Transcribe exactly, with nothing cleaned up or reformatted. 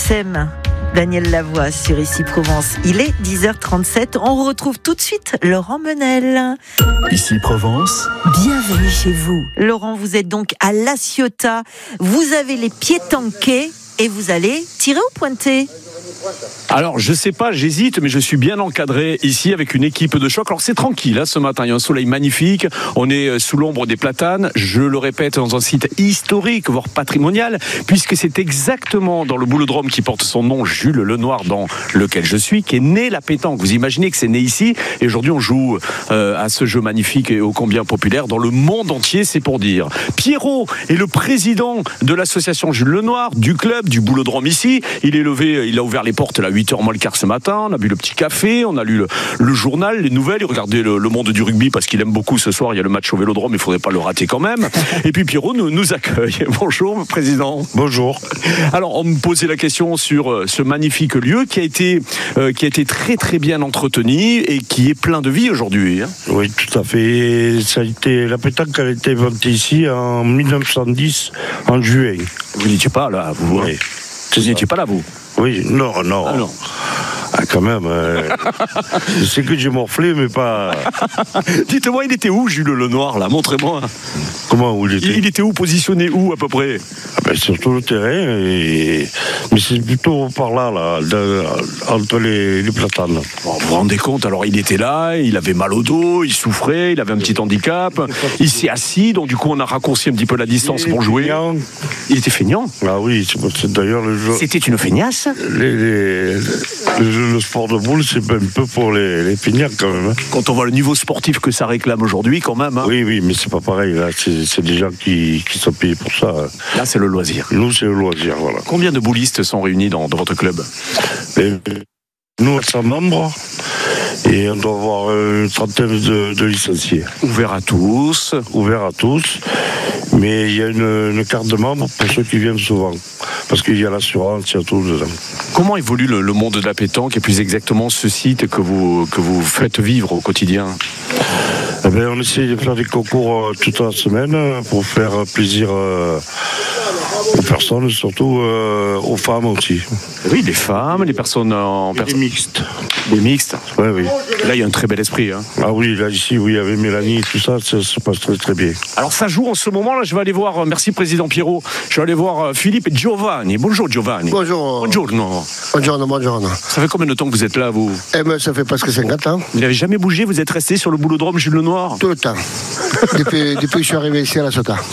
s'aime. Daniel Lavoie sur Ici Provence. Il est dix heures trente-sept. On retrouve tout de suite Laurent Menel. Ici Provence. Bienvenue chez vous. Laurent, vous êtes donc à La Ciotat. Vous avez les pieds tanqués et vous allez tirer ou pointer ? Alors, je sais pas, j'hésite, mais je suis bien encadré ici avec une équipe de choc. Alors, c'est tranquille, hein, ce matin, il y a un soleil magnifique. On est sous l'ombre des platanes. Je le répète, dans un site historique, voire patrimonial, puisque c'est exactement dans le boulodrome qui porte son nom, Jules Lenoir, dans lequel je suis, qu'est née la pétanque. Vous imaginez que c'est né ici. Et aujourd'hui, on joue euh, à ce jeu magnifique et ô combien populaire dans le monde entier, c'est pour dire. Pierrot est le président de l'association Jules Lenoir, du club, du boulodrome ici. Il est levé, il a ouvert les portes à huit heures moins le quart ce matin, on a bu le petit café, on a lu le, le journal, les nouvelles, il regardait le, le monde du rugby parce qu'il aime beaucoup ce soir, il y a le match au Vélodrome, il ne faudrait pas le rater quand même. Et puis Pierrot nous, nous accueille. Bonjour Président. Bonjour. Alors on me posait la question sur ce magnifique lieu qui a été, euh, qui a été très très bien entretenu et qui est plein de vie aujourd'hui. Hein. Oui, tout à fait. Ça a été, la pétanque a été inventée ici en mille neuf cent dix, en juin. Vous n'étiez pas là, vous. Oui. Vous n'étiez pas là, vous. Oui, non, non. Ah non. Ah, quand même. Euh, je sais que j'ai morflé, mais pas. Dites-moi, il était où, Jules Lenoir, là ? Montrez-moi. Comment, où il était ? Il était où, positionné où, à peu près ? Ah ben, sur le terrain, et... mais c'est plutôt par là, là, de... entre les, les platanes. Bon, vous vous rendez compte, alors il était là, il avait mal au dos, il souffrait, il avait un petit handicap, il s'est assis, donc du coup on a raccourci un petit peu la distance pour jouer. Feignant. Il était feignant ? Ah oui, c'est, c'est d'ailleurs le jeu. C'était une feignasse ? Les, les, le, jeu, le sport de boule, c'est un peu pour les, les feignants quand même. Hein. Quand on voit le niveau sportif que ça réclame aujourd'hui, quand même. Hein. Oui, oui, mais c'est pas pareil. Là, c'est, c'est des gens qui, qui sont payés pour ça. Là, c'est le loisir. Nous, c'est le loisir, voilà. Combien de boulistes sont réunis dans, dans votre club ? Et, nous, cent membres. Et on doit avoir une trentaine de, de licenciés. Ouvert à tous. Ouvert à tous. Mais il y a une, une carte de membre pour ceux qui viennent souvent. Parce qu'il y a l'assurance, il y a tout dedans. Comment évolue le, le monde de la pétanque et plus exactement ce site que vous, que vous faites vivre au quotidien ? Eh bien, on essaie de faire des concours euh, toute la semaine pour faire plaisir euh, aux personnes, surtout euh, aux femmes aussi. Oui, les femmes, les personnes en... Et les mixtes. Les mixtes ? Oui, oui. Là, il y a un très bel esprit. Hein. Ah oui, là, ici, oui, avec Mélanie et tout ça, ça se passe très, très bien. Alors, ça joue en ce moment, là, je vais aller voir, merci Président Pierrot, je vais aller voir Philippe et Giovanni. Bonjour Giovanni. Bonjour. Buongiorno. Buongiorno, buongiorno. Ça fait combien de temps que vous êtes là, vous ? Eh bien, ça fait presque cinquante ans. Vous n'avez jamais bougé, vous êtes resté sur le boulodrome Jules Lenoir ? Tout le temps. depuis, depuis que je suis arrivé ici à La Ciotat.